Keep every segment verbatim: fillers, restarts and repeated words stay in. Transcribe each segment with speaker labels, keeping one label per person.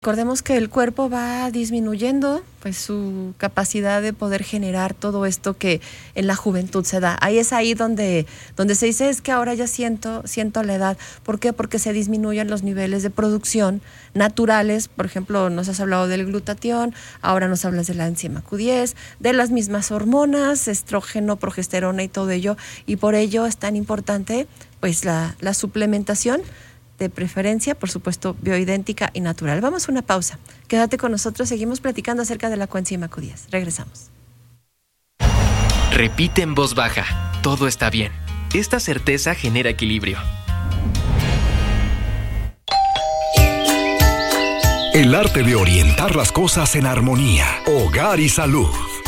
Speaker 1: Recordemos que el cuerpo va disminuyendo pues su capacidad de poder generar todo esto que en la juventud se da. Ahí es ahí donde, donde se dice es que ahora ya siento, siento la edad. ¿Por qué? Porque se disminuyen los niveles de producción naturales. Por ejemplo, nos has hablado del glutatión, ahora nos hablas de la enzima Q diez, de las mismas hormonas, estrógeno, progesterona y todo ello. Y por ello es tan importante pues la, la suplementación, de preferencia, por supuesto, bioidéntica y natural. Vamos a una pausa. Quédate con nosotros, seguimos platicando acerca de la coenzima Q diez. Regresamos.
Speaker 2: Repite en voz baja, todo está bien. Esta certeza genera equilibrio.
Speaker 3: El arte de orientar las cosas en armonía. Hogar y salud.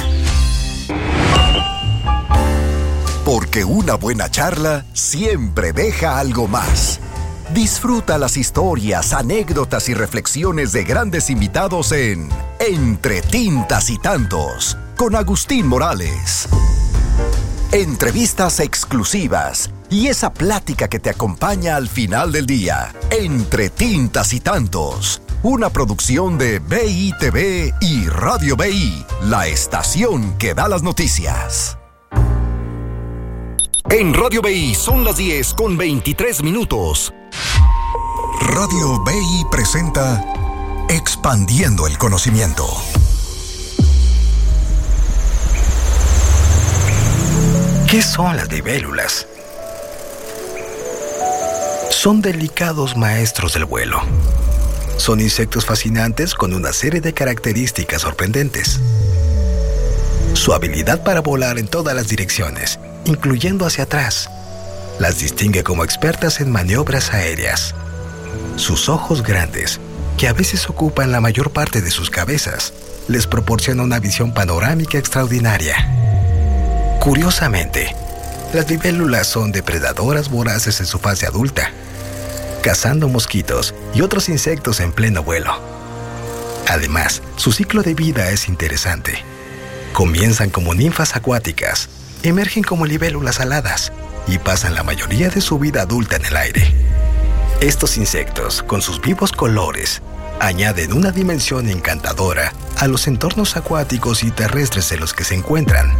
Speaker 4: Porque una buena charla siempre deja algo más. Disfruta las historias, anécdotas y reflexiones de grandes invitados en Entre Tintas y Tantos, con Agustín Morales. Entrevistas exclusivas y esa plática que te acompaña al final del día. Entre Tintas y Tantos, una producción de B I T V y Radio B I, la estación que da las noticias.
Speaker 3: En Radio B I son las diez con veintitrés minutos.
Speaker 4: Radio B I presenta Expandiendo el Conocimiento.
Speaker 5: ¿Qué son las libélulas? Son delicados maestros del vuelo. Son insectos fascinantes con una serie de características sorprendentes. Su habilidad para volar en todas las direcciones, incluyendo hacia atrás, las distingue como expertas en maniobras aéreas. Sus ojos grandes, que a veces ocupan la mayor parte de sus cabezas, les proporciona una visión panorámica extraordinaria. Curiosamente, las libélulas son depredadoras voraces en su fase adulta, cazando mosquitos y otros insectos en pleno vuelo. Además, su ciclo de vida es interesante. Comienzan como ninfas acuáticas, emergen como libélulas aladas y pasan la mayoría de su vida adulta en el aire. Estos insectos, con sus vivos colores, añaden una dimensión encantadora a los entornos acuáticos y terrestres en los que se encuentran.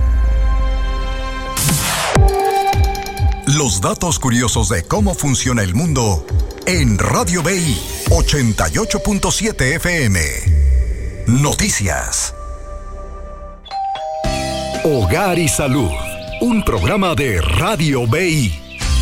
Speaker 4: Los datos curiosos de cómo funciona el mundo en Radio B I ochenta y ocho punto siete F M. Noticias.
Speaker 3: Hogar y salud. Un programa de Radio B I.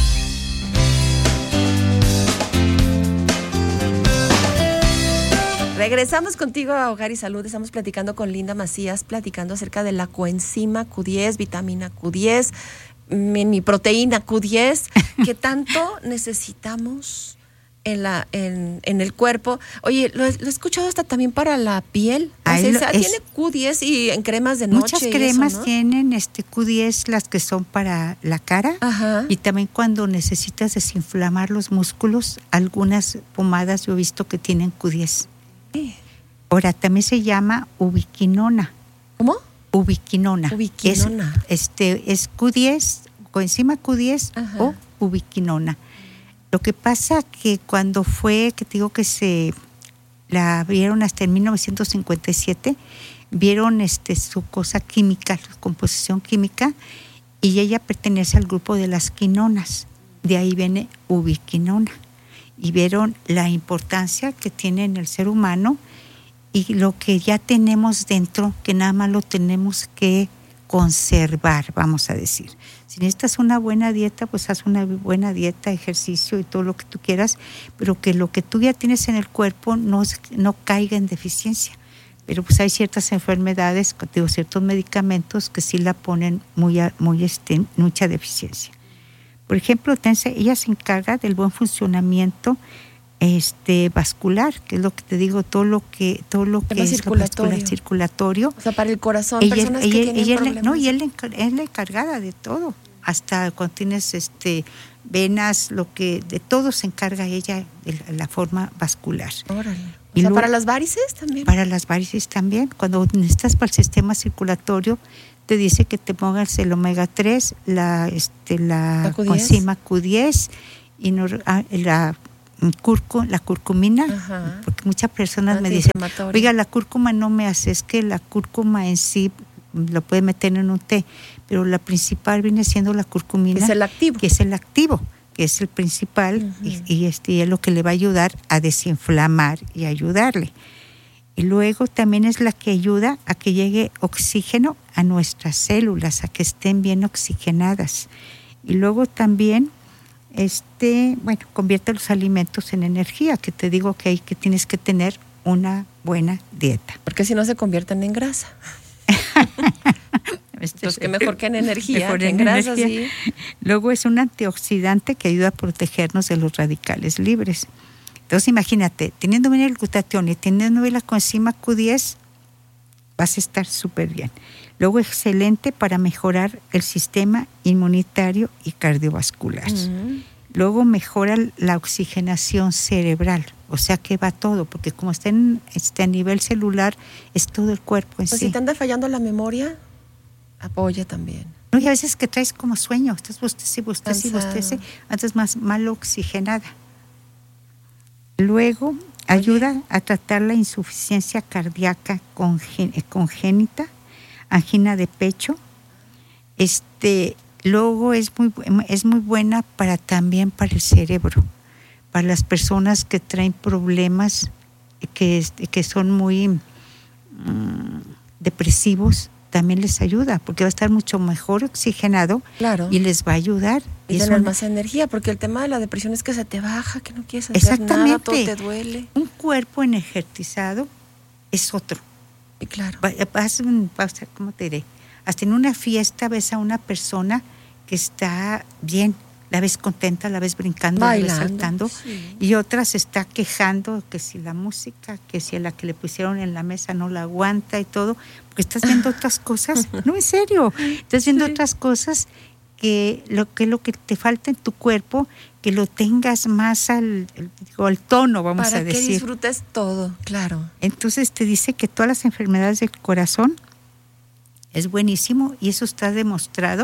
Speaker 1: Regresamos contigo a Hogar y Salud. Estamos platicando con Linda Macías, platicando acerca de la coenzima Q diez, vitamina Q diez, mini proteína Q diez, que tanto necesitamos en la en, en el cuerpo. Oye, lo, lo he escuchado hasta también para la piel. O sea, esa, tiene Q diez y en cremas de noche.
Speaker 6: Muchas cremas,
Speaker 1: eso, ¿no?
Speaker 6: tienen este Q diez, las que son para la cara.
Speaker 1: Ajá.
Speaker 6: Y también cuando necesitas desinflamar los músculos, algunas pomadas yo he visto que tienen Q diez.
Speaker 1: Sí.
Speaker 6: Ahora, también se llama ubiquinona.
Speaker 1: ¿Cómo?
Speaker 6: Ubiquinona.
Speaker 1: Ubiquinona.
Speaker 6: Es, este, es Q diez, coenzima Q diez. Ajá. O ubiquinona. Lo que pasa que cuando fue, que te digo que se la vieron hasta en mil novecientos cincuenta y siete, vieron este, su cosa química, su composición química, y ella pertenece al grupo de las quinonas. De ahí viene ubiquinona. Y vieron la importancia que tiene en el ser humano y lo que ya tenemos dentro, que nada más lo tenemos que conservar, vamos a decir. Si necesitas una buena dieta, pues haz una buena dieta, ejercicio y todo lo que tú quieras, pero que lo que tú ya tienes en el cuerpo no, no caiga en deficiencia. Pero pues hay ciertas enfermedades, digo, ciertos medicamentos que sí la ponen muy, muy este, mucha deficiencia. Por ejemplo, ella se encarga del buen funcionamiento este vascular, que es lo que te digo, todo lo que todo lo que es
Speaker 1: circulatorio.
Speaker 6: Vascular, circulatorio.
Speaker 1: O sea, para el corazón,
Speaker 6: ella,
Speaker 1: personas
Speaker 6: ella,
Speaker 1: que tienen
Speaker 6: ella
Speaker 1: problemas.
Speaker 6: No, y él es la encargada de todo, hasta cuando tienes este venas, lo que de todo se encarga ella de la, la forma vascular.
Speaker 1: Órale. O
Speaker 6: Y
Speaker 1: sea,
Speaker 6: luego,
Speaker 1: para las varices también.
Speaker 6: Para las varices también, cuando necesitas para el sistema circulatorio, te dice que te pongas el omega tres, la este la,
Speaker 1: la
Speaker 6: coenzima Q diez y no, la curcu, la curcumina,
Speaker 1: Ajá.
Speaker 6: porque muchas personas me dicen,
Speaker 1: Antiinflamatorio.
Speaker 6: oiga, la cúrcuma no me hace, es que la cúrcuma en sí lo puede meter en un té, pero la principal viene siendo la curcumina,
Speaker 1: Que es el activo.
Speaker 6: que es el activo, que es el principal,
Speaker 1: Ujú.
Speaker 6: y, y este y es lo que le va a ayudar a desinflamar y ayudarle. Y luego también es la que ayuda a que llegue oxígeno a nuestras células, a que estén bien oxigenadas. Y luego también, este, bueno, convierte los alimentos en energía, que te digo que hay que tienes que tener una buena dieta.
Speaker 1: Porque si no se convierten en grasa. Pues que mejor que en energía,
Speaker 6: Mejor
Speaker 1: que en,
Speaker 6: en
Speaker 1: grasa,
Speaker 6: energía.
Speaker 1: sí.
Speaker 6: Luego es un antioxidante que ayuda a protegernos de los radicales libres. Entonces imagínate, teniendo bien el glutatión y teniendo bien la coenzima Q diez, vas a estar súper bien. Luego excelente para mejorar el sistema inmunitario y cardiovascular.
Speaker 1: Uh-huh.
Speaker 6: Luego mejora la oxigenación cerebral, o sea que va todo, porque como está, en, está a nivel celular, es todo el cuerpo en
Speaker 1: Pues
Speaker 6: sí.
Speaker 1: si te anda fallando la memoria, apoya también.
Speaker 6: No, y a veces que traes como sueño, estás bostece, bostece,
Speaker 1: Cansado.
Speaker 6: bostece, antes más mal oxigenada. Luego ayuda a tratar la insuficiencia cardíaca congé- congénita, angina de pecho. Este, luego es muy es muy buena para también para el cerebro, para las personas que traen problemas que que son muy mmm, depresivos. También les ayuda, porque va a estar mucho mejor oxigenado,
Speaker 1: Claro.
Speaker 6: y les va a ayudar.
Speaker 1: Y
Speaker 6: es
Speaker 1: tener
Speaker 6: un,
Speaker 1: más energía, porque el tema de la depresión es que se te baja, que no quieres hacer nada, todo te duele.
Speaker 6: un cuerpo energizado es otro.
Speaker 1: Y claro.
Speaker 6: Va- vas, un- vas a- ¿cómo te diré? Hasta en una fiesta ves a una persona que está bien, la ves contenta, la ves brincando, la ves
Speaker 1: Bailando,
Speaker 6: saltando,
Speaker 1: sí.
Speaker 6: y otra se está quejando que si la música, que si a la que le pusieron en la mesa no la aguanta y todo, porque estás viendo otras cosas. No, en serio, estás viendo
Speaker 1: Sí.
Speaker 6: otras cosas que lo que lo que te falta en tu cuerpo, que lo tengas más al, al- digo, al tono, vamos
Speaker 1: Para
Speaker 6: a
Speaker 1: que
Speaker 6: decir.
Speaker 1: disfrutes todo, claro.
Speaker 6: Entonces te dice que todas las enfermedades del corazón es buenísimo, y eso está demostrado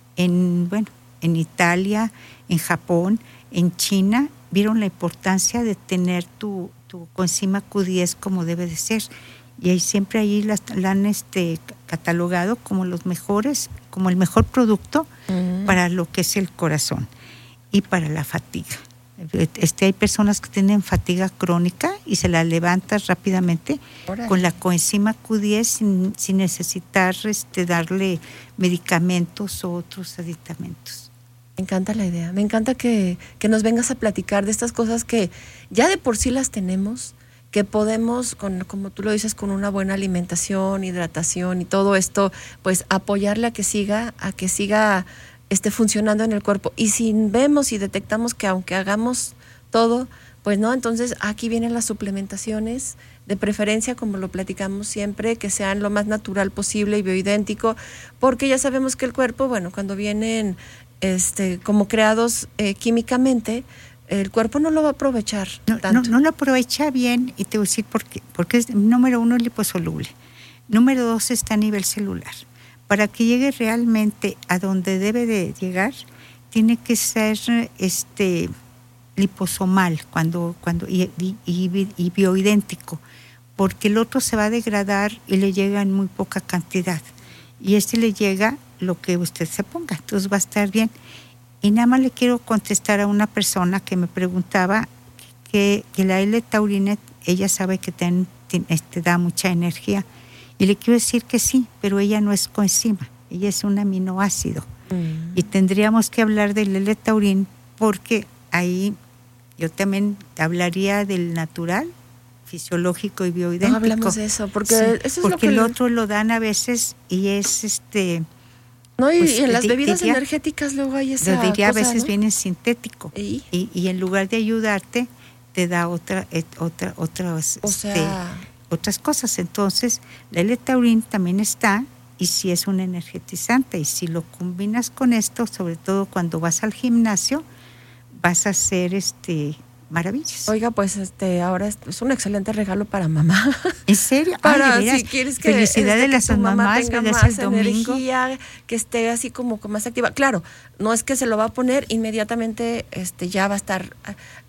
Speaker 6: en, bueno, en Italia, en Japón, en China. Vieron la importancia de tener tu, tu coenzima Q diez como debe de ser. Y ahí siempre ahí las, la han este, catalogado como los mejores, como el mejor producto
Speaker 1: Mm.
Speaker 6: para lo que es el corazón y para la fatiga. Este, hay personas que tienen fatiga crónica y se la levantas rápidamente
Speaker 1: Órale.
Speaker 6: con la coenzima Q diez sin, sin necesitar este, darle medicamentos o otros aditamentos.
Speaker 1: Me encanta la idea. Me encanta que, que nos vengas a platicar de estas cosas que ya de por sí las tenemos, que podemos, con, como tú lo dices, con una buena alimentación, hidratación y todo esto, pues apoyarle a que siga, a que siga esté funcionando en el cuerpo. Y si vemos y detectamos que aunque hagamos todo, pues no, entonces aquí vienen las suplementaciones, de preferencia, como lo platicamos siempre, que sean lo más natural posible y bioidéntico, porque ya sabemos que el cuerpo, bueno, cuando vienen este como creados eh, químicamente, el cuerpo no lo va a aprovechar
Speaker 6: No,
Speaker 1: tanto.
Speaker 6: no, no lo aprovecha bien, y te voy a decir por qué. Porque es, número uno, es liposoluble. Número dos, está a nivel celular. Para que llegue realmente a donde debe de llegar, tiene que ser este liposomal cuando, cuando, y, y, y, y bioidéntico, porque el otro se va a degradar y le llega en muy poca cantidad. Y este le llega lo que usted se ponga, entonces va a estar bien. Y nada más le quiero contestar a una persona que me preguntaba que, que la L-taurina, ella sabe que te, te, te da mucha energía. Y le quiero decir que sí, pero ella no es coenzima, ella es un aminoácido. Mm. Y tendríamos que hablar del L-taurin, porque ahí yo también hablaría del natural, fisiológico y bioidéntico.
Speaker 1: No hablamos de eso, porque
Speaker 6: sí,
Speaker 1: eso es
Speaker 6: porque
Speaker 1: lo que
Speaker 6: el
Speaker 1: le...
Speaker 6: otro lo dan a veces y es este...
Speaker 1: No, y,
Speaker 6: pues,
Speaker 1: y en las
Speaker 6: di,
Speaker 1: bebidas
Speaker 6: diría,
Speaker 1: energéticas luego hay esa
Speaker 6: lo diría
Speaker 1: cosa,
Speaker 6: a veces
Speaker 1: ¿no?
Speaker 6: viene sintético.
Speaker 1: ¿Y?
Speaker 6: Y, y en lugar de ayudarte, te da otra, et, otra, otras,
Speaker 1: o
Speaker 6: este,
Speaker 1: sea...
Speaker 6: otras cosas. Entonces, la L-taurin también está, y si es un energetizante, y si lo combinas con esto, sobre todo cuando vas al gimnasio, vas a hacer este maravillas.
Speaker 1: Oiga, pues este ahora es, es un excelente regalo para mamá.
Speaker 6: ¿En serio?
Speaker 1: Para
Speaker 6: Ay, de veras,
Speaker 1: si quieres que
Speaker 6: felicidades
Speaker 1: este,
Speaker 6: a
Speaker 1: que
Speaker 6: las
Speaker 1: tu mamá
Speaker 6: mamás,
Speaker 1: tenga
Speaker 6: veras,
Speaker 1: más
Speaker 6: el domingo.
Speaker 1: energía, que esté así como más activa. Claro, no es que se lo va a poner inmediatamente, este ya va a estar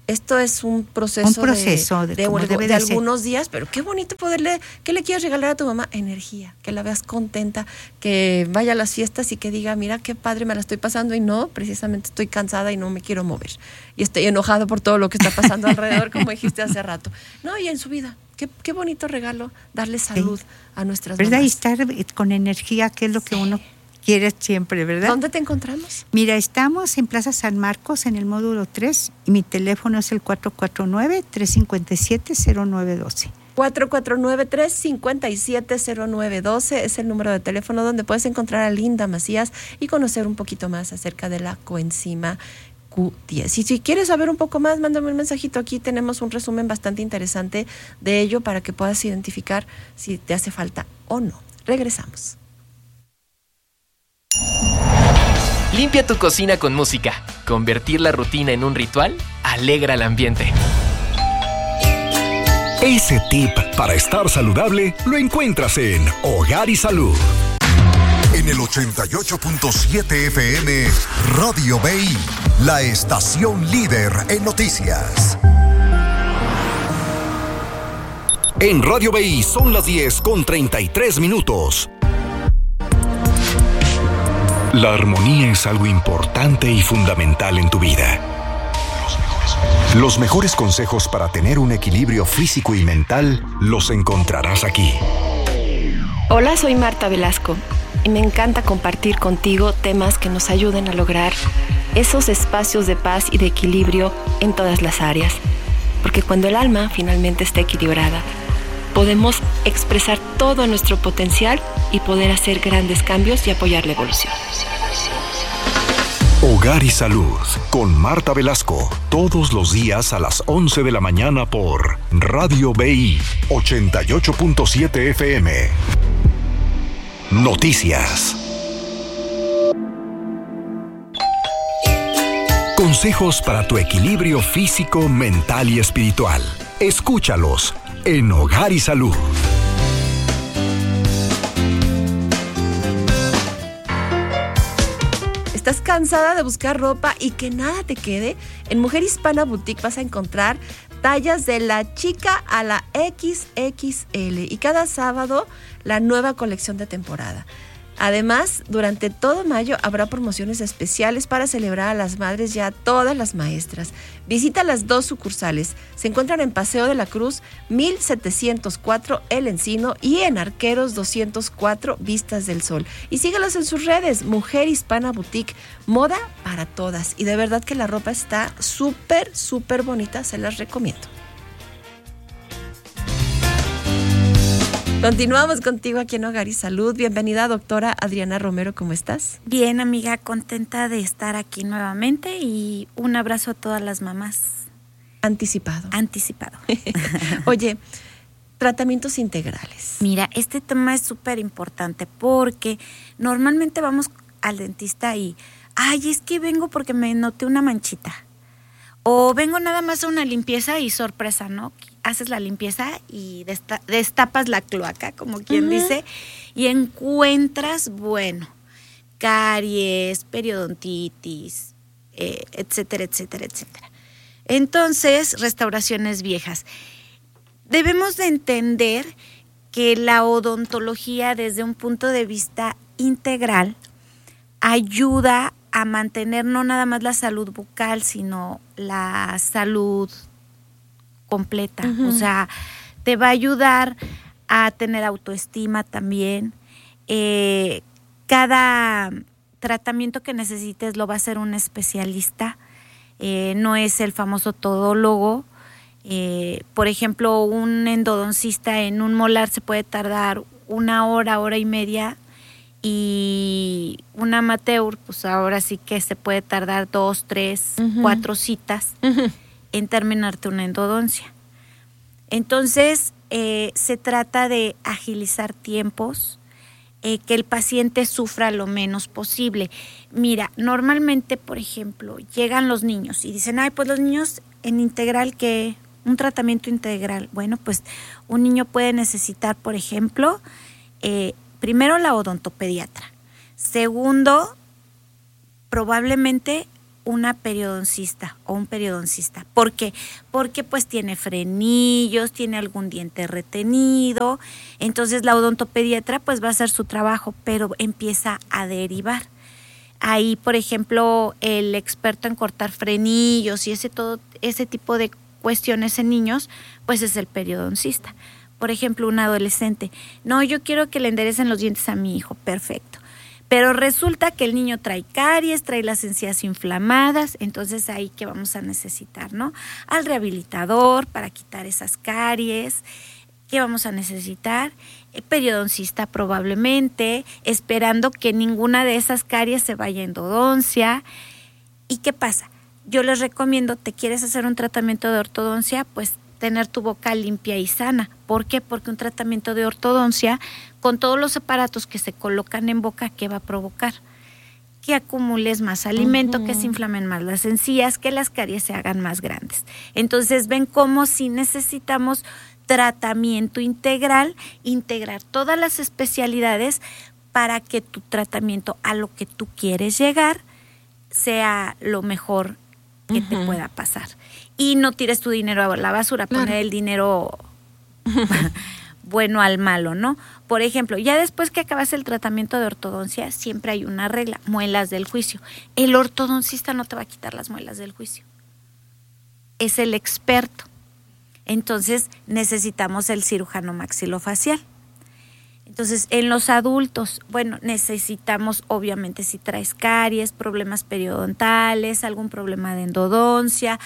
Speaker 1: Esto es un proceso,
Speaker 6: un proceso
Speaker 1: de,
Speaker 6: de,
Speaker 1: de,
Speaker 6: de,
Speaker 1: de,
Speaker 6: de,
Speaker 1: de algunos días, pero qué bonito poderle, ¿qué le quieres regalar a tu mamá? Energía, que la veas contenta, que vaya a las fiestas y que diga, mira qué padre me la estoy pasando, y no, precisamente estoy cansada y no me quiero mover. Y estoy enojado por todo lo que está pasando alrededor, como dijiste hace rato. No, y en su vida, qué, qué bonito regalo, darle salud sí. a nuestras
Speaker 6: ¿verdad?
Speaker 1: mamás.
Speaker 6: Y estar con energía, que es lo sí. que uno quiere siempre, ¿verdad?
Speaker 1: ¿Dónde te encontramos?
Speaker 6: Mira, estamos en Plaza San Marcos, en el módulo tres, y mi teléfono es el cuatro cuatro nueve, tres cinco siete, cero nueve uno dos.
Speaker 1: cuatro cuatro nueve, tres cinco siete, cero nueve uno dos es el número de teléfono donde puedes encontrar a Linda Macías y conocer un poquito más acerca de la coenzima Q diez. Y si quieres saber un poco más, mándame un mensajito. Aquí tenemos un resumen bastante interesante de ello para que puedas identificar si te hace falta o no. Regresamos.
Speaker 2: Limpia tu cocina con música. Convertir la rutina en un ritual alegra el ambiente.
Speaker 3: Ese tip para estar saludable lo encuentras en Hogar y Salud.
Speaker 4: En el ochenta y ocho punto siete F M, Radio B I, la estación líder en noticias. En Radio B I son las diez con treinta y tres minutos.
Speaker 3: La armonía es algo importante y fundamental en tu vida. Los mejores consejos para tener un equilibrio físico y mental los encontrarás aquí.
Speaker 7: Hola, soy Marta Velasco y me encanta compartir contigo temas que nos ayuden a lograr esos espacios de paz y de equilibrio en todas las áreas. Porque cuando el alma finalmente está equilibrada, podemos expresar todo nuestro potencial y poder hacer grandes cambios y apoyar la evolución.
Speaker 3: Hogar y Salud con Marta Velasco, todos los días a las once de la mañana por Radio B I ochenta y ocho punto siete F M. Noticias. Consejos para tu equilibrio físico, mental y espiritual. Escúchalos en Hogar y Salud.
Speaker 1: ¿Estás cansada de buscar ropa y que nada te quede? En Mujer Hispana Boutique vas a encontrar tallas de la chica a la equis equis ele y cada sábado la nueva colección de temporada. Además, durante todo mayo habrá promociones especiales para celebrar a las madres y a todas las maestras. Visita las dos sucursales. Se encuentran en Paseo de la Cruz mil setecientos cuatro El Encino y en Arqueros doscientos cuatro Vistas del Sol. Y síguelos en sus redes, Mujer Hispana Boutique, moda para todas. Y de verdad que la ropa está súper, súper bonita, se las recomiendo. Continuamos contigo aquí en Hogar y Salud. Bienvenida, doctora Adriana Romero, ¿cómo estás?
Speaker 8: Bien, amiga, contenta de estar aquí nuevamente y un abrazo a todas las mamás.
Speaker 1: Anticipado.
Speaker 8: Anticipado.
Speaker 1: Oye, tratamientos integrales.
Speaker 8: Mira, este tema es súper importante porque normalmente vamos al dentista y, ay, es que vengo porque me noté una manchita. O vengo nada más a una limpieza y sorpresa, ¿no? Haces la limpieza y desta- destapas la cloaca, como quien uh-huh. dice, y encuentras, bueno, caries, periodontitis, eh, etcétera, etcétera, etcétera. Entonces, restauraciones viejas. Debemos de entender que la odontología, desde un punto de vista integral, ayuda a mantener no nada más la salud bucal, sino la salud completa. Uh-huh. O sea, te va a ayudar a tener autoestima también. Eh, cada tratamiento que necesites lo va a hacer un especialista. Eh, no es el famoso todólogo. Eh, por ejemplo, un endodoncista en un molar se puede tardar una hora, hora y media. Y un amateur, pues ahora sí que se puede tardar dos, tres, uh-huh. cuatro citas uh-huh. en terminarte una endodoncia. Entonces, eh, se trata de agilizar tiempos, eh, que el paciente sufra lo menos posible. Mira, normalmente, por ejemplo, llegan los niños y dicen, ay, pues los niños en integral, ¿qué? Un tratamiento integral. Bueno, pues un niño puede necesitar, por ejemplo, eh, primero la odontopediatra. Segundo, probablemente una periodoncista o un periodoncista. ¿Por qué? Porque pues tiene frenillos, tiene algún diente retenido, entonces la odontopediatra pues va a hacer su trabajo, pero empieza a derivar. Ahí, por ejemplo, el experto en cortar frenillos y ese todo ese tipo de cuestiones en niños, pues es el periodoncista. Por ejemplo, un adolescente, no, yo quiero que le enderecen los dientes a mi hijo, perfecto. Pero resulta que el niño trae caries, trae las encías inflamadas, entonces ahí que vamos a necesitar, ¿no? Al rehabilitador para quitar esas caries. ¿Qué vamos a necesitar? El periodoncista probablemente, esperando que ninguna de esas caries se vaya a endodoncia. ¿Y qué pasa? Yo les recomiendo, ¿te quieres hacer un tratamiento de ortodoncia? Pues tener tu boca limpia y sana. ¿Por qué? Porque un tratamiento de ortodoncia, con todos los aparatos que se colocan en boca, ¿qué va a provocar? Que acumules más alimento, uh-huh. que se inflamen más las encías, que las caries se hagan más grandes. Entonces, ven cómo si necesitamos tratamiento integral, integrar todas las especialidades para que tu tratamiento a lo que tú quieres llegar sea lo mejor que uh-huh. te pueda pasar. Y no tires tu dinero a la basura, claro. Poner el dinero bueno al malo, ¿no? Por ejemplo, ya después que acabas el tratamiento de ortodoncia, siempre hay una regla, muelas del juicio. El ortodoncista no te va a quitar las muelas del juicio. Es el experto. Entonces, necesitamos el cirujano maxilofacial. Entonces, en los adultos, bueno, necesitamos, obviamente, si traes caries, problemas periodontales, algún problema de endodoncia,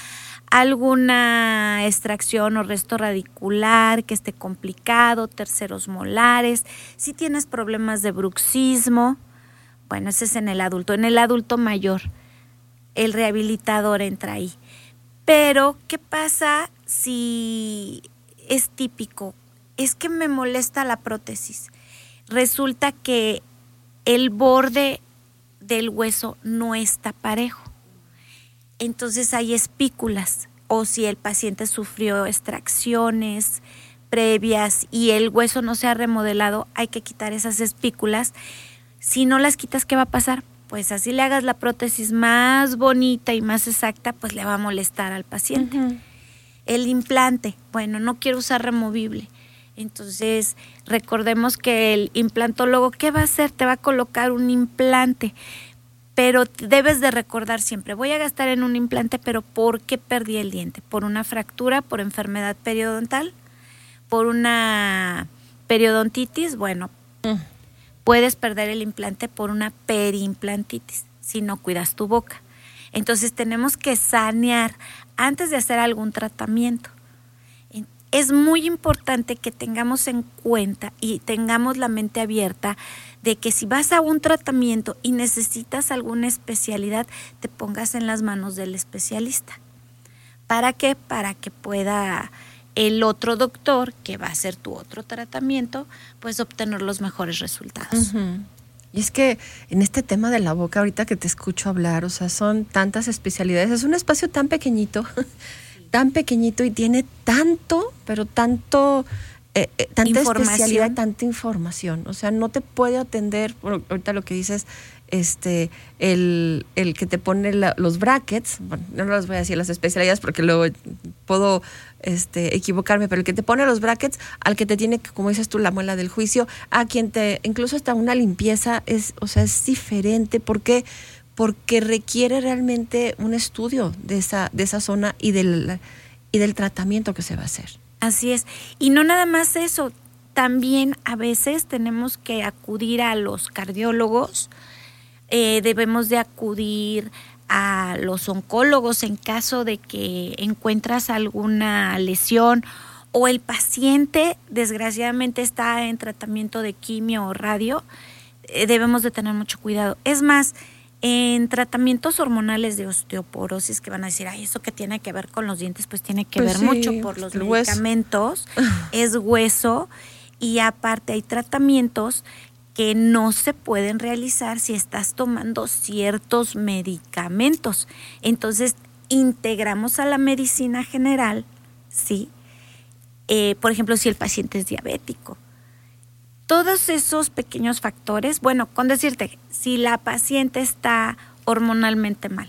Speaker 8: alguna extracción o resto radicular que esté complicado, terceros molares, si tienes problemas de bruxismo, bueno, ese es en el adulto. En el adulto mayor, el rehabilitador entra ahí. Pero, ¿qué pasa si es típico? Es que me molesta la prótesis. Resulta que el borde del hueso no está parejo. Entonces hay espículas, o si el paciente sufrió extracciones previas y el hueso no se ha remodelado, hay que quitar esas espículas. Si no las quitas, ¿qué va a pasar? Pues así le hagas la prótesis más bonita y más exacta, pues le va a molestar al paciente. Uh-huh. El implante, bueno, no quiero usar removible. Entonces, recordemos que el implantólogo, ¿qué va a hacer? Te va a colocar un implante. Pero debes de recordar siempre, voy a gastar en un implante, pero ¿por qué perdí el diente? ¿Por una fractura? ¿Por enfermedad periodontal? ¿Por una periodontitis? Bueno, mm. puedes perder el implante por una periimplantitis si no cuidas tu boca. Entonces tenemos que sanear antes de hacer algún tratamiento. Es muy importante que tengamos en cuenta y tengamos la mente abierta de que si vas a un tratamiento y necesitas alguna especialidad, te pongas en las manos del especialista. ¿Para qué? Para que pueda el otro doctor, que va a hacer tu otro tratamiento, pues obtener los mejores resultados.
Speaker 1: Uh-huh. Y es que en este tema de la boca, ahorita que te escucho hablar, o sea, son tantas especialidades, es un espacio tan pequeñito, tan pequeñito y tiene tanto, pero tanto... Eh, eh, tanta especialidad, tanta información, o sea, no te puede atender, bueno, ahorita lo que dices, este, el, el que te pone la, los brackets, bueno, no les voy a decir las especialidades porque luego puedo este, equivocarme, pero el que te pone los brackets, al que te tiene, como dices tú, la muela del juicio, a quien te, incluso hasta una limpieza, es, o sea, es diferente, ¿por qué? Porque requiere realmente un estudio de esa, de esa zona y del, y del tratamiento que se va a hacer.
Speaker 8: Así es. Y no nada más eso, también a veces tenemos que acudir a los cardiólogos, eh, debemos de acudir a los oncólogos en caso de que encuentras alguna lesión o el paciente desgraciadamente está en tratamiento de quimio o radio, eh, debemos de tener mucho cuidado. Es más, en tratamientos hormonales de osteoporosis, que van a decir, ay, ¿eso qué tiene que ver con los dientes? Pues tiene que
Speaker 1: pues
Speaker 8: ver
Speaker 1: sí,
Speaker 8: mucho por los medicamentos,
Speaker 1: hueso.
Speaker 8: Es hueso, y aparte hay tratamientos que no se pueden realizar si estás tomando ciertos medicamentos. Entonces, integramos a la medicina general, ¿sí? Eh, por ejemplo, si el paciente es diabético. Todos esos pequeños factores, bueno, con decirte, si la paciente está hormonalmente mal,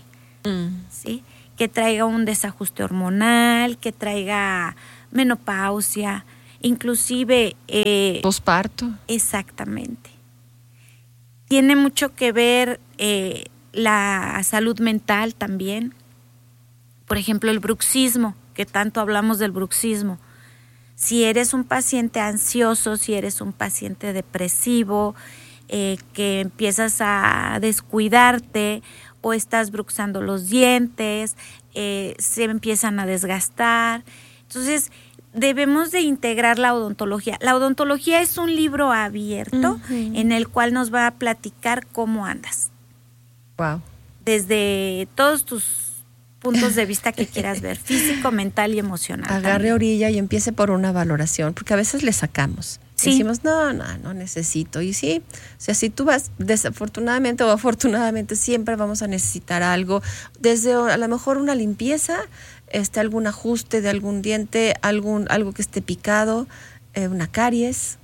Speaker 8: mm. ¿sí? Que traiga un desajuste hormonal, que traiga menopausia, inclusive... Eh,
Speaker 1: posparto.
Speaker 8: Exactamente. Tiene mucho que ver eh, la salud mental también. Por ejemplo, el bruxismo, que tanto hablamos del bruxismo. Si eres un paciente ansioso, si eres un paciente depresivo, eh, que empiezas a descuidarte o estás bruxando los dientes, eh, se empiezan a desgastar. Entonces, debemos de integrar la odontología. La odontología es un libro abierto uh-huh. en el cual nos va a platicar cómo andas.
Speaker 1: Wow.
Speaker 8: Desde todos tus puntos de vista que quieras ver, físico, mental y emocional.
Speaker 1: Agarre también. Orilla y empiece por una valoración, porque a veces le sacamos. Sí. Decimos, no, no, no necesito. Y sí, o sea, si tú vas, desafortunadamente o afortunadamente, siempre vamos a necesitar algo. Desde a lo mejor una limpieza, este, algún ajuste de algún diente, algún, algo que esté picado, eh, una caries,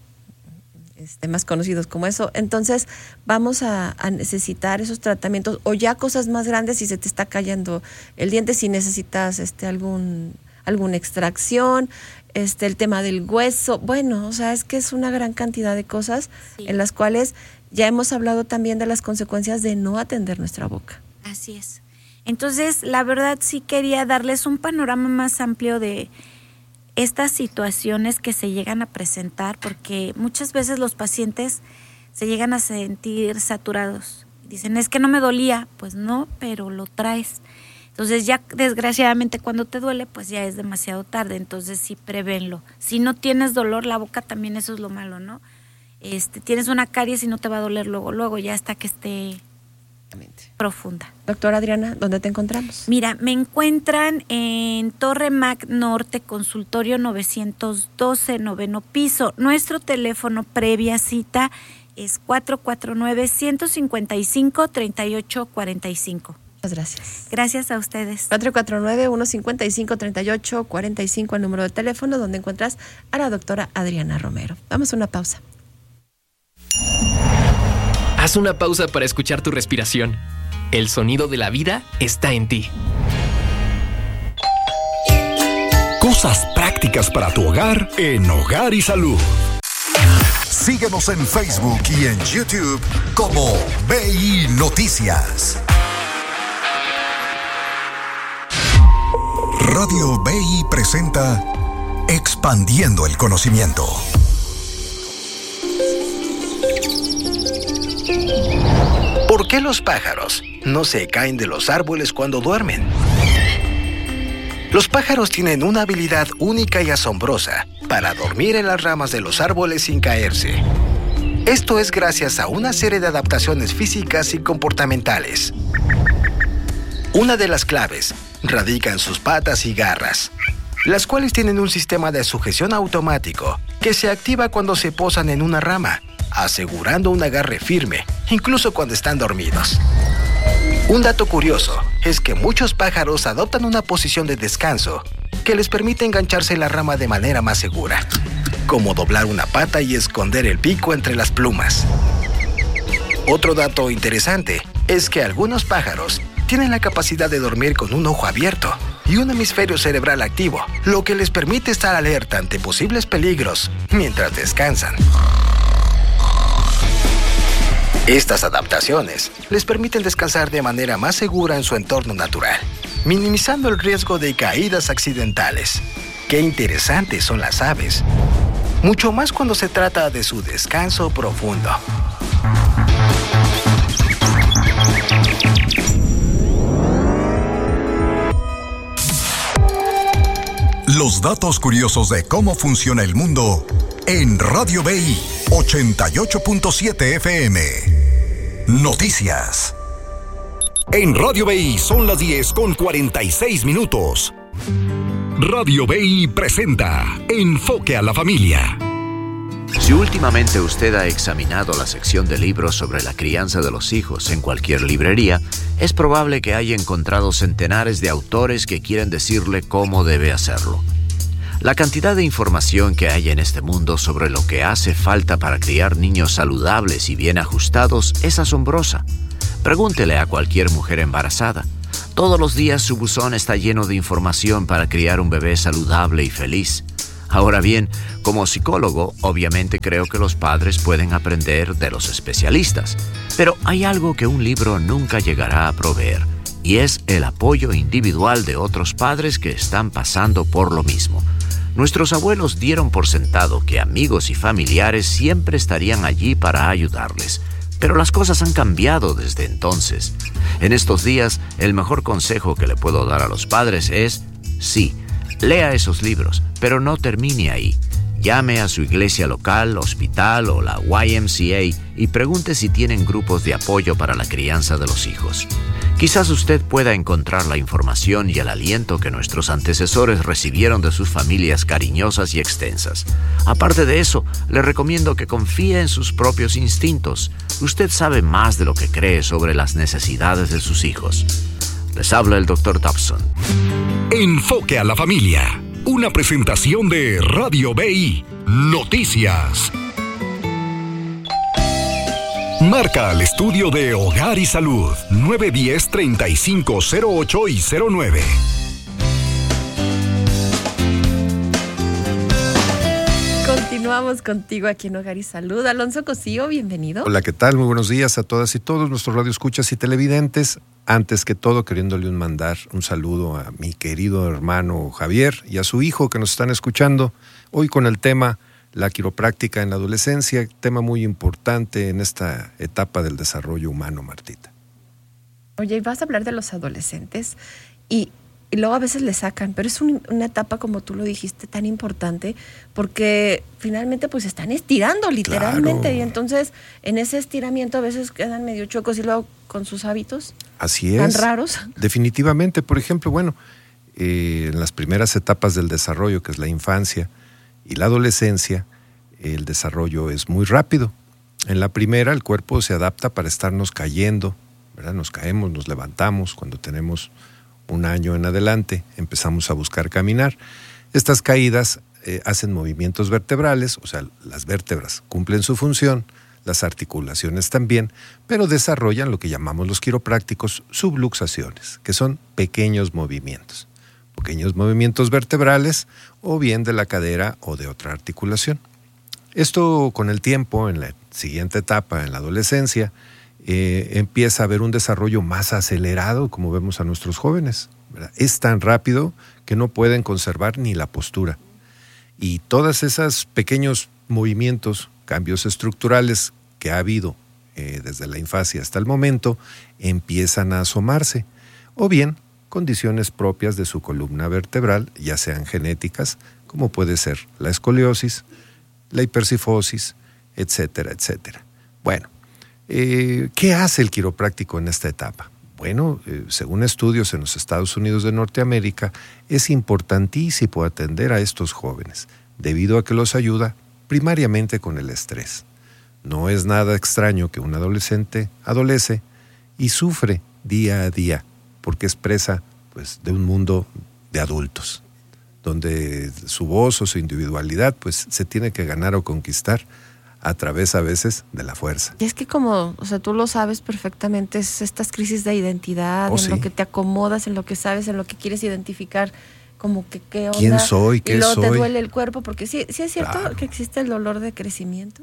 Speaker 1: este, más conocidos como eso. Entonces vamos a, a necesitar esos tratamientos, o ya cosas más grandes si se te está cayendo el diente, si necesitas este, algún, alguna extracción, este, el tema del hueso. Bueno, o sea, es que es una gran cantidad de cosas sí. en las cuales ya hemos hablado también de las consecuencias de no atender nuestra boca.
Speaker 8: Así es. Entonces, la verdad sí quería darles un panorama más amplio de estas situaciones que se llegan a presentar, porque muchas veces los pacientes se llegan a sentir saturados. Dicen, es que no me dolía. Pues no, pero lo traes. Entonces ya desgraciadamente cuando te duele, pues ya es demasiado tarde. Entonces sí, prevénlo. Si no tienes dolor, la boca también, eso es lo malo, ¿no? Este, tienes una caries y no te va a doler luego, luego ya hasta que esté profunda.
Speaker 1: Doctora Adriana, ¿dónde te encontramos?
Speaker 8: Mira, me encuentran en Torre Mac Norte, consultorio novecientos doce, noveno piso. Nuestro teléfono previa cita es cuatro cuatro nueve, uno cinco cinco, tres ocho cuatro cinco.
Speaker 1: Muchas gracias.
Speaker 8: Gracias a ustedes.
Speaker 1: cuatro cuatro nueve, uno cinco cinco, tres ocho cuatro cinco, el número de teléfono donde encuentras a la doctora Adriana Romero. Vamos a una pausa.
Speaker 2: Haz una pausa para escuchar tu respiración. El sonido de la vida está en ti.
Speaker 3: Cosas prácticas para tu hogar en Hogar y Salud.
Speaker 4: Síguenos en Facebook y en YouTube como B I Noticias. Radio B I presenta Expandiendo el Conocimiento.
Speaker 5: ¿Por qué los pájaros no se caen de los árboles cuando duermen? Los pájaros tienen una habilidad única y asombrosa para dormir en las ramas de los árboles sin caerse. Esto es gracias a una serie de adaptaciones físicas y comportamentales. Una de las claves radica en sus patas y garras, las cuales tienen un sistema de sujeción automático que se activa cuando se posan en una rama, asegurando un agarre firme, incluso cuando están dormidos. Un dato curioso es que muchos pájaros adoptan una posición de descanso que les permite engancharse en la rama de manera más segura, como doblar una pata y esconder el pico entre las plumas. Otro dato interesante es que algunos pájaros tienen la capacidad de dormir con un ojo abierto y un hemisferio cerebral activo, lo que les permite estar alerta ante posibles peligros mientras descansan. Estas adaptaciones les permiten descansar de manera más segura en su entorno natural, minimizando el riesgo de caídas accidentales. Qué interesantes son las aves, mucho más cuando se trata de su descanso profundo.
Speaker 4: Los datos curiosos de cómo funciona el mundo en Radio B I ochenta y ocho punto siete F M. Noticias.
Speaker 3: En Radio B I son las diez con cuarenta y seis minutos. Radio B I presenta Enfoque a la Familia.
Speaker 9: Si últimamente usted ha examinado la sección de libros sobre la crianza de los hijos en cualquier librería, es probable que haya encontrado centenares de autores que quieren decirle cómo debe hacerlo. La cantidad de información que hay en este mundo sobre lo que hace falta para criar niños saludables y bien ajustados es asombrosa. Pregúntele a cualquier mujer embarazada. Todos los días su buzón está lleno de información para criar un bebé saludable y feliz. Ahora bien, como psicólogo, obviamente creo que los padres pueden aprender de los especialistas, pero hay algo que un libro nunca llegará a proveer, y es el apoyo individual de otros padres que están pasando por lo mismo. Nuestros abuelos dieron por sentado que amigos y familiares siempre estarían allí para ayudarles, pero las cosas han cambiado desde entonces. En estos días, el mejor consejo que le puedo dar a los padres es, sí, lea esos libros, pero no termine ahí. Llame a su iglesia local, hospital o la Y M C A y pregunte si tienen grupos de apoyo para la crianza de los hijos. Quizás usted pueda encontrar la información y el aliento que nuestros antecesores recibieron de sus familias cariñosas y extensas. Aparte de eso, le recomiendo que confíe en sus propios instintos. Usted sabe más de lo que cree sobre las necesidades de sus hijos. Les habla el doctor Dobson.
Speaker 3: Enfoque a la familia. Una presentación de Radio B I Noticias. Marca al estudio de Hogar y Salud nueve uno cero, treinta y cinco cero ocho y cero nueve.
Speaker 1: Continuamos contigo aquí en Hogar y Salud. Alonso Cosío, bienvenido.
Speaker 10: Hola, ¿qué tal? Muy buenos días a todas y todos nuestros radioescuchas y televidentes. Antes que todo, queriéndole un mandar un saludo a mi querido hermano Javier y a su hijo que nos están escuchando hoy con el tema la quiropráctica en la adolescencia, tema muy importante en esta etapa del desarrollo humano, Martita.
Speaker 1: Oye, vas a hablar de los adolescentes y, y luego a veces le sacan, pero es un, una etapa, como tú lo dijiste, tan importante porque finalmente pues están estirando literalmente. Claro. Y entonces en ese estiramiento a veces quedan medio chocos y luego con sus hábitos.
Speaker 10: Así es.
Speaker 1: Tan raros.
Speaker 10: Definitivamente, por ejemplo, bueno, eh, en las primeras etapas del desarrollo, que es la infancia y la adolescencia, el desarrollo es muy rápido. En la primera, el cuerpo se adapta para estarnos cayendo, ¿verdad? Nos caemos, nos levantamos. Cuando tenemos un año en adelante, empezamos a buscar caminar. Estas caídas eh, hacen movimientos vertebrales, o sea, las vértebras cumplen su función, las articulaciones también, pero desarrollan lo que llamamos los quiroprácticos subluxaciones, que son pequeños movimientos, pequeños movimientos vertebrales o bien de la cadera o de otra articulación. Esto con el tiempo, en la siguiente etapa, en la adolescencia, eh, empieza a haber un desarrollo más acelerado, como vemos a nuestros jóvenes, ¿verdad? Es tan rápido que no pueden conservar ni la postura. Y todos esos pequeños movimientos, cambios estructurales que ha habido eh, desde la infancia hasta el momento, empiezan a asomarse, o bien condiciones propias de su columna vertebral, ya sean genéticas, como puede ser la escoliosis, la hipercifosis, etcétera, etcétera. Bueno, eh, ¿qué hace el quiropráctico en esta etapa? Bueno, eh, según estudios en los Estados Unidos de Norteamérica, es importantísimo atender a estos jóvenes, debido a que los ayuda primariamente con el estrés. No es nada extraño que un adolescente adolece y sufre día a día, porque es presa pues, de un mundo de adultos, donde su voz o su individualidad pues, se tiene que ganar o conquistar a través a veces de la fuerza.
Speaker 1: Y es que como, o sea, tú lo sabes perfectamente, es estas crisis de identidad,
Speaker 10: Oh,
Speaker 1: en
Speaker 10: sí.
Speaker 1: lo que te acomodas, en lo que sabes, en lo que quieres identificar, como que qué onda.
Speaker 10: ¿Quién soy? ¿Qué
Speaker 1: y luego
Speaker 10: soy?
Speaker 1: te duele el cuerpo, porque sí, sí es cierto
Speaker 10: Claro.
Speaker 1: que existe el dolor de crecimiento.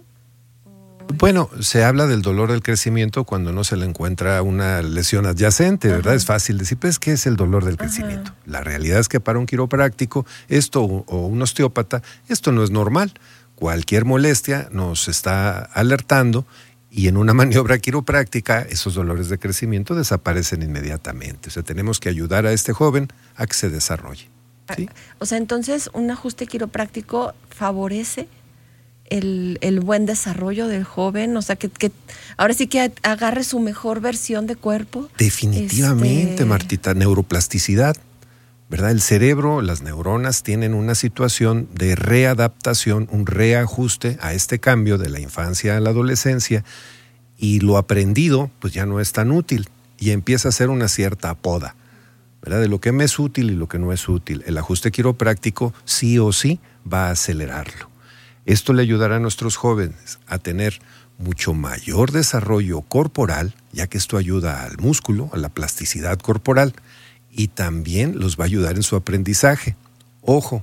Speaker 10: Bueno, se habla del dolor del crecimiento cuando no se le encuentra una lesión adyacente, ¿verdad?
Speaker 1: Ajá.
Speaker 10: Es fácil decir, pues, ¿qué es el dolor del crecimiento? Ajá. La realidad es que para un quiropráctico, esto o un osteópata, esto no es normal. Cualquier molestia nos está alertando y en una maniobra quiropráctica esos dolores de crecimiento desaparecen inmediatamente. O sea, tenemos que ayudar a este joven a que se desarrolle. ¿Sí?
Speaker 1: O sea, entonces un ajuste quiropráctico favorece el, el buen desarrollo del joven, o sea, que, que ahora sí que agarre su mejor versión de cuerpo.
Speaker 10: Definitivamente,
Speaker 1: este...
Speaker 10: Martita, neuroplasticidad, ¿verdad? El cerebro, las neuronas tienen una situación de readaptación, un reajuste a este cambio de la infancia a la adolescencia y lo aprendido pues ya no es tan útil y empieza a ser una cierta poda, ¿verdad? De lo que me es útil y lo que no es útil. El ajuste quiropráctico sí o sí va a acelerarlo. Esto le ayudará a nuestros jóvenes a tener mucho mayor desarrollo corporal, ya que esto ayuda al músculo, a la plasticidad corporal, y también los va a ayudar en su aprendizaje. Ojo,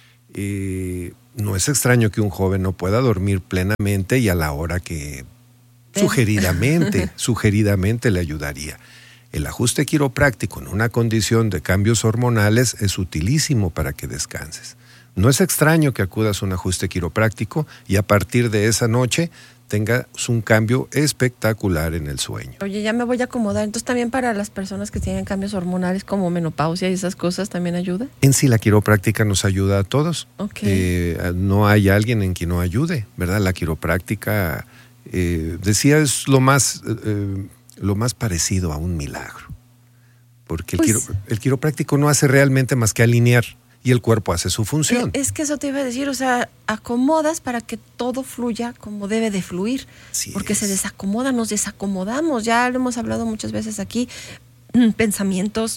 Speaker 10: eh, no es extraño que un joven no pueda dormir plenamente y a la hora que sugeridamente, sugeridamente le ayudaría. El ajuste quiropráctico en una condición de cambios hormonales es utilísimo para que descanses. No es extraño que acudas a un ajuste quiropráctico y a partir de esa noche tengas un cambio espectacular en el sueño.
Speaker 1: Oye, ya me voy a acomodar. Entonces, también para las personas que tienen cambios hormonales como menopausia y esas cosas, ¿también ayuda?
Speaker 10: En sí, la quiropráctica nos ayuda a todos.
Speaker 1: Okay.
Speaker 10: Eh, no hay alguien en quien no ayude, ¿verdad? La quiropráctica, eh, decía, es lo más, eh, lo más parecido a un milagro. Porque pues, el, quiro, el quiropráctico no hace realmente más que alinear y el cuerpo hace su función.
Speaker 1: Es que eso te iba a decir, o sea, acomodas para que todo fluya como debe de fluir.
Speaker 10: Sí,
Speaker 1: porque
Speaker 10: es.
Speaker 1: se desacomoda, nos desacomodamos, ya lo hemos hablado muchas veces aquí, pensamientos,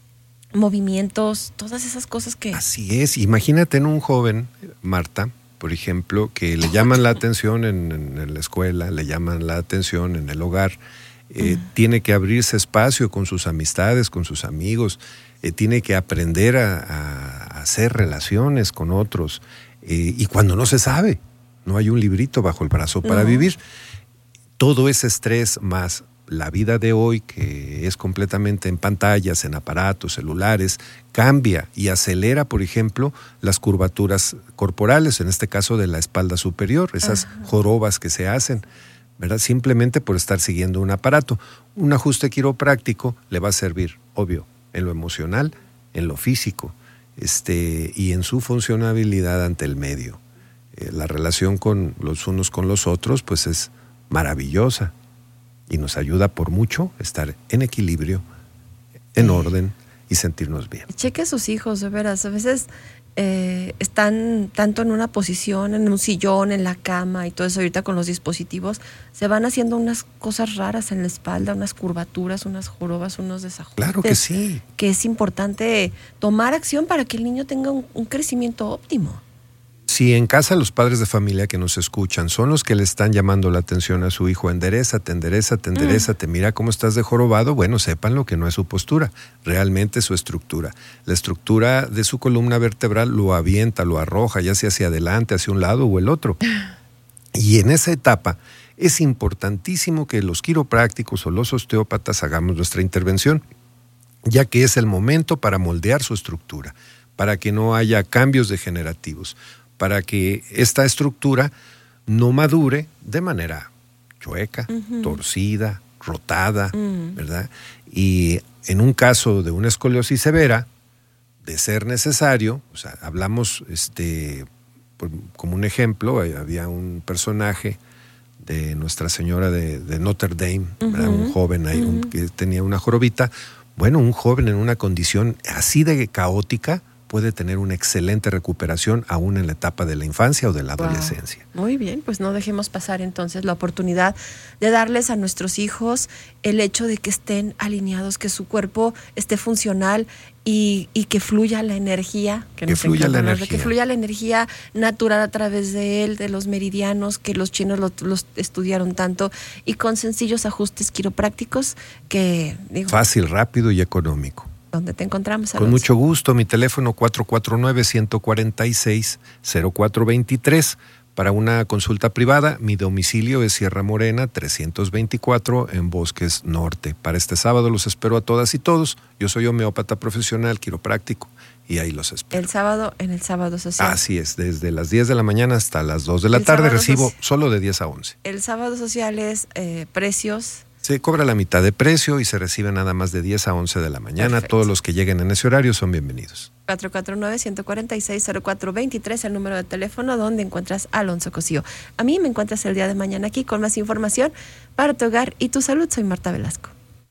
Speaker 1: movimientos, todas esas cosas que...
Speaker 10: Así es, imagínate en un joven, Marta, por ejemplo, que le llaman la atención en, en la escuela, le llaman la atención en el hogar, eh, uh-huh. tiene que abrirse espacio con sus amistades, con sus amigos, Eh, tiene que aprender a, a hacer relaciones con otros eh, y cuando no se sabe, no hay un librito bajo el brazo para no. vivir. Todo ese estrés más la vida de hoy, que es completamente en pantallas, en aparatos, celulares, cambia y acelera, por ejemplo, las curvaturas corporales, en este caso de la espalda superior, esas Ajá. jorobas que se hacen, ¿verdad? Simplemente por estar siguiendo un aparato. Un ajuste quiropráctico le va a servir, obvio, en lo emocional, en lo físico, este, y en su funcionabilidad ante el medio. Eh, la relación con los unos con los otros, pues es maravillosa y nos ayuda por mucho estar en equilibrio, en orden y sentirnos bien.
Speaker 1: Cheque a sus hijos, de veras, a veces eh, están tanto en una posición, en un sillón, en la cama y todo eso, ahorita con los dispositivos, se van haciendo unas cosas raras en la espalda, unas curvaturas, unas jorobas, unos desajustes.
Speaker 10: Claro que sí.
Speaker 1: Que es importante tomar acción para que el niño tenga un, un crecimiento óptimo.
Speaker 10: Si en casa los padres de familia que nos escuchan son los que le están llamando la atención a su hijo, enderézate, enderézate, enderézate, mm. mira cómo estás de jorobado, bueno, sépanlo que no es su postura, realmente es su estructura. La estructura de su columna vertebral lo avienta, lo arroja, ya sea hacia adelante, hacia un lado o el otro. Y en esa etapa es importantísimo que los quiroprácticos o los osteópatas hagamos nuestra intervención, ya que es el momento para moldear su estructura, para que no haya cambios degenerativos, para que esta estructura no madure de manera chueca, uh-huh. torcida, rotada, uh-huh. ¿verdad? Y en un caso de una escoliosis severa, de ser necesario, o sea, hablamos, este, por, como un ejemplo, había un personaje de Nuestra Señora de, de Notre Dame, uh-huh. ¿verdad? Un joven ahí uh-huh. un, que tenía una jorobita. Bueno, un joven en una condición así de caótica puede tener una excelente recuperación aún en la etapa de la infancia o de la adolescencia.
Speaker 1: Wow. Muy bien, pues no dejemos pasar entonces la oportunidad de darles a nuestros hijos el hecho de que estén alineados, que su cuerpo esté funcional y, y que fluya la energía. Que,
Speaker 10: que fluya la energía.
Speaker 1: De que fluya la energía natural a través de él, de los meridianos, que los chinos los, los estudiaron tanto, y con sencillos ajustes quiroprácticos que... digo,
Speaker 10: fácil, rápido y económico.
Speaker 1: ¿Dónde te encontramos, Alonso?
Speaker 10: Con mucho gusto, mi teléfono cuatro cuatro nueve, uno cuatro seis, cero cuatro dos tres. Para una consulta privada, mi domicilio es Sierra Morena trescientos veinticuatro en Bosques Norte. Para este sábado los espero a todas y todos. Yo soy homeópata profesional, quiropráctico, y ahí los espero.
Speaker 1: El sábado en el sábado social.
Speaker 10: Así es, desde las diez de la mañana hasta las dos de la el tarde recibo so- solo de diez a once.
Speaker 1: El sábado social es eh, precios...
Speaker 10: Se cobra la mitad de precio y se recibe nada más de diez a once de la mañana. Perfecto. Todos los que lleguen en ese horario son bienvenidos.
Speaker 1: cuatro cuatro nueve, uno cuatro seis, cero cuatro dos tres, el número de teléfono donde encuentras a Alonso Cosío. A mí me encuentras el día de mañana aquí con más información para tu hogar y tu salud. Soy Marta Velasco.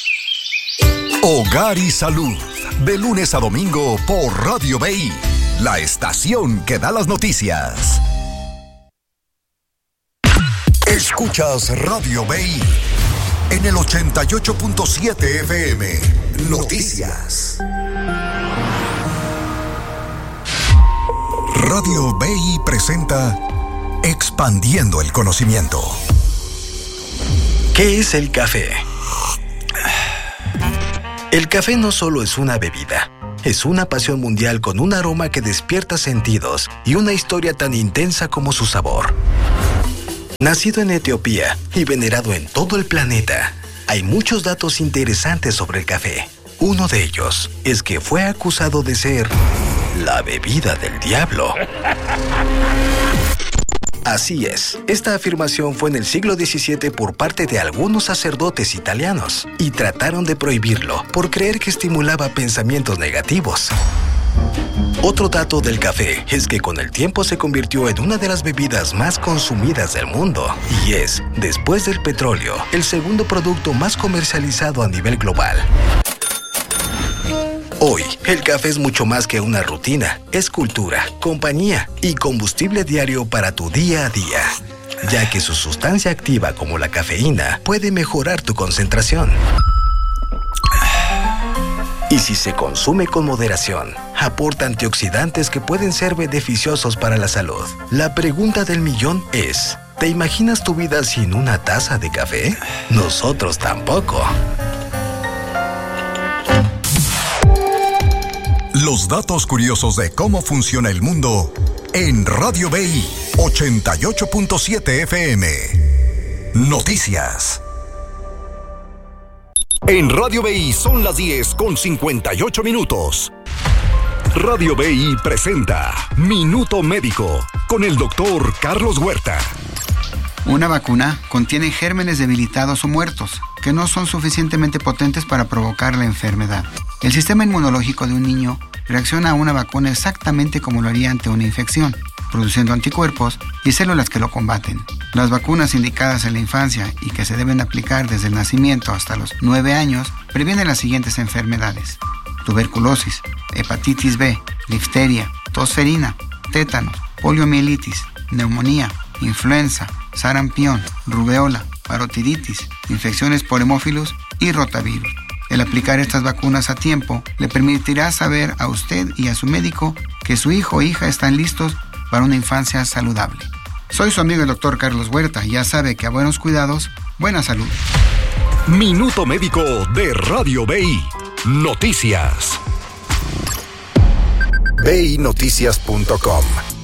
Speaker 4: Hogar y Salud, de lunes a domingo por Radio B I, la estación que da las noticias. Escuchas Radio B I en el ochenta y ocho punto siete F M. Noticias. Radio B I presenta Expandiendo el Conocimiento.
Speaker 5: ¿Qué es el café? El café no solo es una bebida, es una pasión mundial con un aroma que despierta sentidos y una historia tan intensa como su sabor. Nacido en Etiopía y venerado en todo el planeta, hay muchos datos interesantes sobre el café. Uno de ellos es que fue acusado de ser la bebida del diablo. Así es, esta afirmación fue en el siglo diecisiete por parte de algunos sacerdotes italianos y trataron de prohibirlo por creer que estimulaba pensamientos negativos. Otro dato del café es que con el tiempo se convirtió en una de las bebidas más consumidas del mundo y es, después del petróleo, el segundo producto más comercializado a nivel global. Hoy, el café es mucho más que una rutina, es cultura, compañía y combustible diario para tu día a día, ya que su sustancia activa como la cafeína puede mejorar tu concentración. Y si se consume con moderación, aporta antioxidantes que pueden ser beneficiosos para la salud. La pregunta del millón es, ¿te imaginas tu vida sin una taza de café? Nosotros tampoco.
Speaker 4: Los datos curiosos de cómo funciona el mundo en Radio B I ochenta y ocho punto siete F M. Noticias. En Radio B I son las diez con cincuenta y ocho minutos. Radio B I presenta Minuto Médico con el doctor Carlos Huerta.
Speaker 11: Una vacuna contiene gérmenes debilitados o muertos que no son suficientemente potentes para provocar la enfermedad. El sistema inmunológico de un niño reacciona a una vacuna exactamente como lo haría ante una infección, produciendo anticuerpos y células que lo combaten. Las vacunas indicadas en la infancia y que se deben aplicar desde el nacimiento hasta los nueve años previenen las siguientes enfermedades: tuberculosis, hepatitis B, difteria, tosferina, tétanos, poliomielitis, neumonía, influenza, sarampión, rubeola, parotiditis, infecciones por hemófilos y rotavirus. El aplicar estas vacunas a tiempo le permitirá saber a usted y a su médico que su hijo o hija están listos para una infancia saludable. Soy su amigo el doctor Carlos Huerta y ya sabe que a buenos cuidados, buena salud.
Speaker 4: Minuto Médico de Radio B I. Noticias. B I noticias punto com